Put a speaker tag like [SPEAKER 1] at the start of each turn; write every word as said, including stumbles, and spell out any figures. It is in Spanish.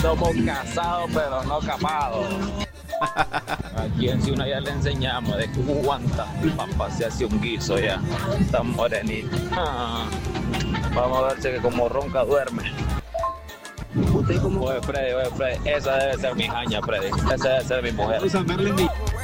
[SPEAKER 1] Somos casados, pero no capados. Aquí en Ciudad ya le enseñamos de cómo aguanta para se hace un guiso ya. Tan morenito. Ah, vamos a ver si como ronca duerme.
[SPEAKER 2] ¿Usted cómo?
[SPEAKER 1] Oye, Freddy, oye, Freddy, esa debe ser mi jaña, Freddy. Esa debe ser mi mujer.
[SPEAKER 2] Vamos a verle mi